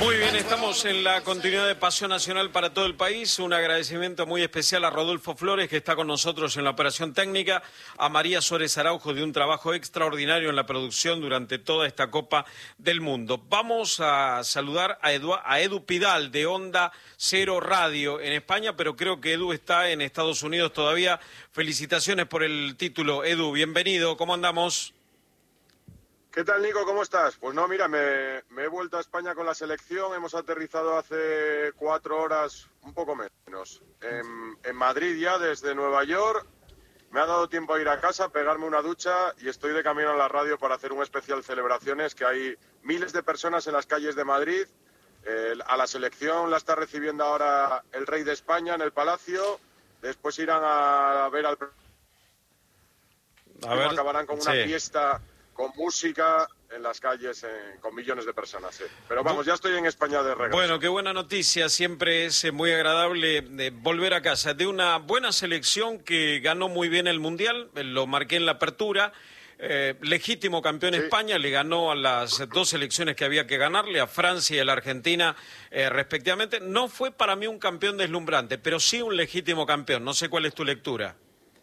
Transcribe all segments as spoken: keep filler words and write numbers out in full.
Muy bien, estamos en la continuidad de Pasión Nacional para todo el país. Un agradecimiento muy especial a Rodolfo Flores, que está con nosotros en la operación técnica, a María Suárez Araujo, de un trabajo extraordinario en la producción durante toda esta Copa del Mundo. Vamos a saludar a Edu, a Edu Pidal, de Onda Cero Radio en España, pero creo que Edu está en Estados Unidos todavía. Felicitaciones por el título, Edu, bienvenido, ¿cómo andamos? ¿Qué tal, Nico? ¿Cómo estás? Pues no, mira, me, me he vuelto a España con la selección. Hemos aterrizado hace cuatro horas, un poco menos, en, en Madrid ya, desde Nueva York. Me ha dado tiempo a ir a casa, pegarme una ducha y estoy de camino a la radio para hacer un especial celebraciones, que hay miles de personas en las calles de Madrid. Eh, a la selección la está recibiendo ahora el rey de España en el Palacio. Después irán a ver al... A ver, acabarán con una sí. fiesta... con música en las calles, eh, con millones de personas. Eh. Pero vamos, ya estoy en España de regreso. Bueno, qué buena noticia. Siempre es eh, muy agradable eh, volver a casa de una buena selección que ganó muy bien el Mundial. Eh, lo marqué en la apertura. Eh, legítimo campeón sí. España, le ganó a las dos selecciones que había que ganarle, a Francia y a la Argentina, eh, respectivamente. No fue para mí un campeón deslumbrante, pero sí un legítimo campeón. No sé cuál es tu lectura.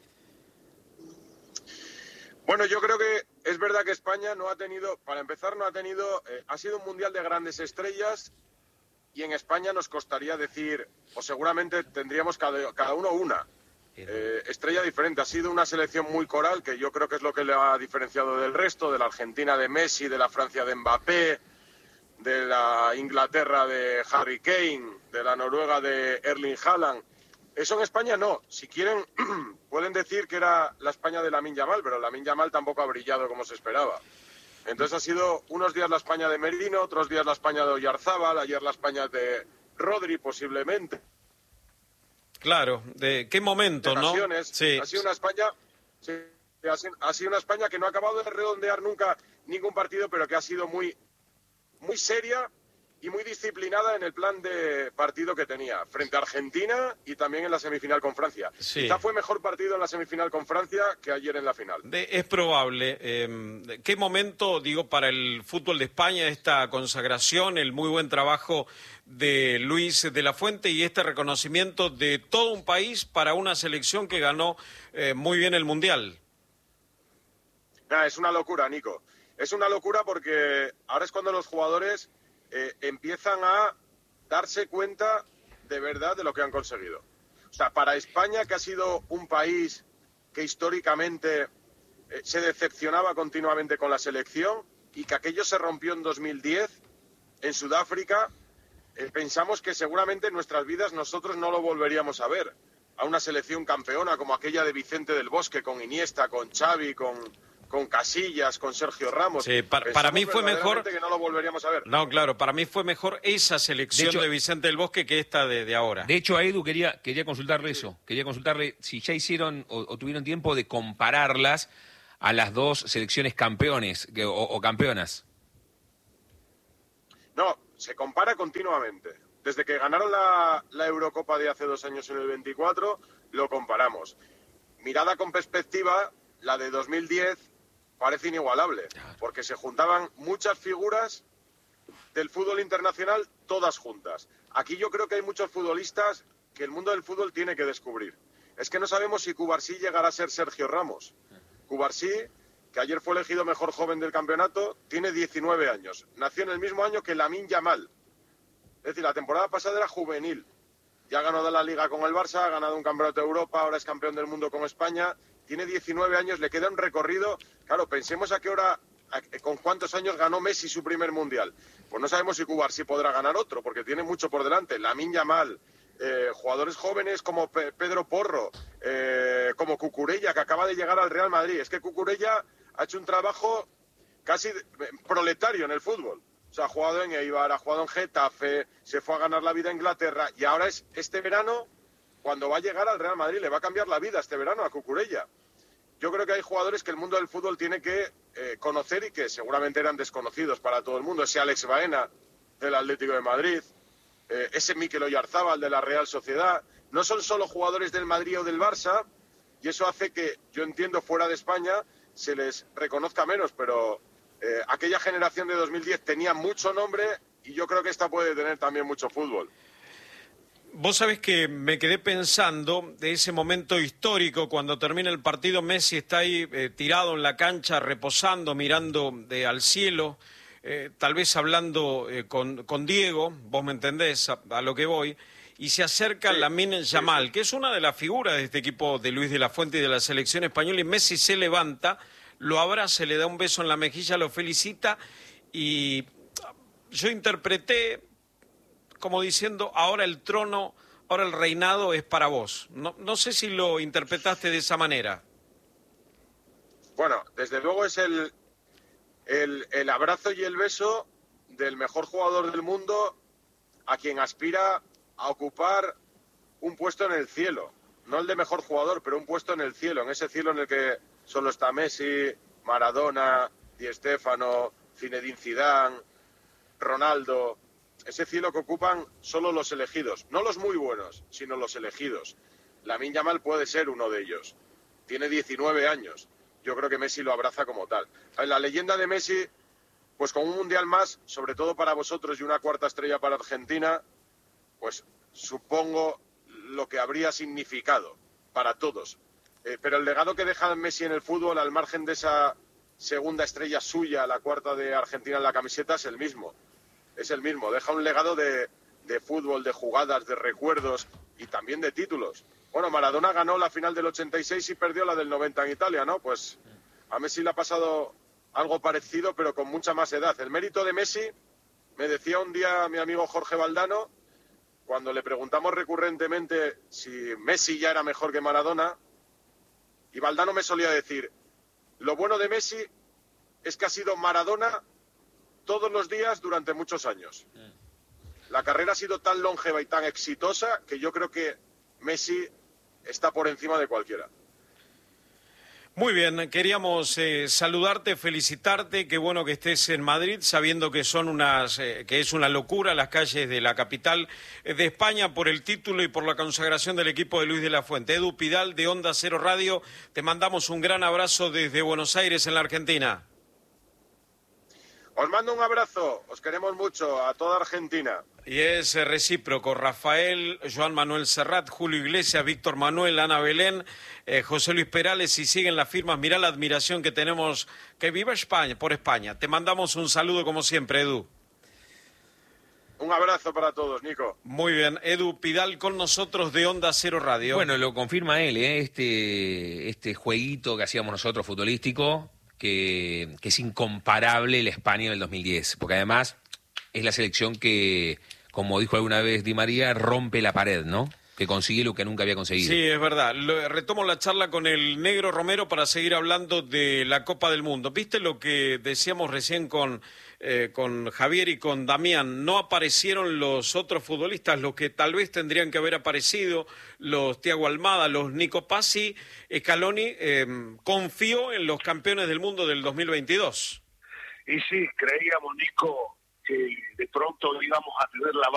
Bueno, yo creo que es verdad que España no ha tenido, para empezar, no ha tenido, eh, ha sido un mundial de grandes estrellas y en España nos costaría decir, o seguramente tendríamos cada, cada uno una eh, estrella diferente. Ha sido una selección muy coral, que yo creo que es lo que le ha diferenciado del resto, de la Argentina de Messi, de la Francia de Mbappé, de la Inglaterra de Harry Kane, de la Noruega de Erling Haaland. Eso en España no. Si quieren, pueden decir que era la España de Lamine Yamal, pero Lamine Yamal tampoco ha brillado como se esperaba. Entonces ha sido unos días la España de Merino, otros días la España de Oyarzábal, ayer la España de Rodri posiblemente. Claro, ¿de qué momento, de no? Sí. Ha sido una España, sí, ha, sido, ha sido una España que no ha acabado de redondear nunca ningún partido, pero que ha sido muy, muy seria y muy disciplinada en el plan de partido que tenía frente a Argentina y también en la semifinal con Francia. Sí. Quizá fue mejor partido en la semifinal con Francia que ayer en la final. De, es probable. Eh, ¿Qué momento, digo, para el fútbol de España, esta consagración, el muy buen trabajo de Luis de la Fuente y este reconocimiento de todo un país para una selección que ganó eh, muy bien el Mundial? Nah, es una locura, Nico. Es una locura porque ahora es cuando los jugadores... Eh, empiezan a darse cuenta de verdad de lo que han conseguido. O sea, para España, que ha sido un país que históricamente eh, se decepcionaba continuamente con la selección y que aquello se rompió en dos mil diez en Sudáfrica, eh, pensamos que seguramente en nuestras vidas nosotros no lo volveríamos a ver. A una selección campeona como aquella de Vicente del Bosque, con Iniesta, con Xavi, con... con Casillas, con Sergio Ramos. Sí, para, para mí fue mejor que no lo volveríamos a ver. No, claro, para mí fue mejor esa selección de, hecho, de Vicente del Bosque que esta de, de ahora. De hecho, a Edu quería, quería consultarle eso. Sí. Quería consultarle si ya hicieron o, o tuvieron tiempo de compararlas a las dos selecciones campeones que, o, o campeonas. No, se compara continuamente. Desde que ganaron la, la Eurocopa de hace dos años en el veinticuatro, lo comparamos. Mirada con perspectiva, la de dos mil diez parece inigualable, porque se juntaban muchas figuras del fútbol internacional, todas juntas. Aquí yo creo que hay muchos futbolistas que el mundo del fútbol tiene que descubrir. Es que no sabemos si Cubarsí llegará a ser Sergio Ramos. Cubarsí, que ayer fue elegido mejor joven del campeonato, tiene diecinueve años. Nació en el mismo año que Lamine Yamal. Es decir, la temporada pasada era juvenil. Ya ganó de la Liga con el Barça, ha ganado un campeonato de Europa, ahora es campeón del mundo con España. Tiene diecinueve años, le queda un recorrido. Claro, pensemos a qué hora, a, con cuántos años ganó Messi su primer Mundial. Pues no sabemos si Cubarsí podrá ganar otro, porque tiene mucho por delante. Lamine Yamal, eh, jugadores jóvenes como Pe- Pedro Porro, eh, como Cucurella, que acaba de llegar al Real Madrid. Es que Cucurella ha hecho un trabajo casi proletario en el fútbol. O sea, ha jugado en Eibar, ha jugado en Getafe, se fue a ganar la vida a Inglaterra y ahora es este verano... cuando va a llegar al Real Madrid, le va a cambiar la vida este verano a Cucurella. Yo creo que hay jugadores que el mundo del fútbol tiene que eh, conocer y que seguramente eran desconocidos para todo el mundo. Ese Alex Baena del Atlético de Madrid, eh, ese Mikel Oyarzábal de la Real Sociedad. No son solo jugadores del Madrid o del Barça, y eso hace que, yo entiendo, fuera de España se les reconozca menos, pero eh, aquella generación de dos mil diez tenía mucho nombre y yo creo que esta puede tener también mucho fútbol. Vos sabés que me quedé pensando de ese momento histórico cuando termina el partido, Messi está ahí eh, tirado en la cancha, reposando, mirando de, al cielo, eh, tal vez hablando eh, con, con Diego, vos me entendés a, a lo que voy, y se acerca sí, Lamine Yamal, sí. que es una de las figuras de este equipo de Luis de la Fuente y de la selección española, y Messi se levanta, lo abraza, le da un beso en la mejilla, lo felicita, y yo interpreté como diciendo, ahora el trono, ahora el reinado es para vos. No, no sé si lo interpretaste de esa manera. Bueno, desde luego es el, el, el abrazo y el beso del mejor jugador del mundo a quien aspira a ocupar un puesto en el cielo. No el de mejor jugador, pero un puesto en el cielo, en ese cielo en el que solo está Messi, Maradona, Di Stéfano, Zinedine Zidane, Ronaldo. Ese cielo que ocupan solo los elegidos, no los muy buenos, sino los elegidos. Lamine Yamal puede ser uno de ellos. Tiene diecinueve años. Yo creo que Messi lo abraza como tal. La leyenda de Messi, pues con un mundial más, sobre todo para vosotros y una cuarta estrella para Argentina, pues supongo lo que habría significado para todos. Eh, pero el legado que deja Messi en el fútbol, al margen de esa segunda estrella suya, la cuarta de Argentina en la camiseta, es el mismo. Es el mismo, deja un legado de, de fútbol, de jugadas, de recuerdos y también de títulos. Bueno, Maradona ganó la final del ochenta y seis y perdió la del noventa en Italia, ¿no? Pues a Messi le ha pasado algo parecido, pero con mucha más edad. El mérito de Messi, me decía un día mi amigo Jorge Valdano, cuando le preguntamos recurrentemente si Messi ya era mejor que Maradona, y Valdano me solía decir, lo bueno de Messi es que ha sido Maradona todos los días durante muchos años. La carrera ha sido tan longeva y tan exitosa que yo creo que Messi está por encima de cualquiera. Muy bien, queríamos eh, saludarte, felicitarte, qué bueno que estés en Madrid, sabiendo que son unas, eh, que es una locura las calles de la capital de España por el título y por la consagración del equipo de Luis de la Fuente. Edu Pidal de Onda Cero Radio, te mandamos un gran abrazo desde Buenos Aires en la Argentina. Os mando un abrazo, os queremos mucho, a toda Argentina. Y es recíproco, Rafael, Joan Manuel Serrat, Julio Iglesias, Víctor Manuel, Ana Belén, eh, José Luis Perales, y siguen las firmas, mirá la admiración que tenemos, que viva España, por España. Te mandamos un saludo como siempre, Edu. Un abrazo para todos, Nico. Muy bien, Edu Pidal con nosotros de Onda Cero Radio. Bueno, lo confirma él, ¿eh? este, este jueguito que hacíamos nosotros futbolístico, que, que es incomparable la España del dos mil diez, porque además es la selección que, como dijo alguna vez Di María, rompe la pared, ¿no? Que consigue lo que nunca había conseguido. Sí, es verdad. Lo, retomo la charla con el Negro Romero para seguir hablando de la Copa del Mundo. ¿Viste lo que decíamos recién con, eh, con Javier y con Damián? No aparecieron los otros futbolistas, los que tal vez tendrían que haber aparecido, los Thiago Almada, los Nico Pazzi. Scaloni eh, confió en los campeones del mundo del dos mil veintidós. Y sí, creíamos, Nico, que de pronto íbamos a tener la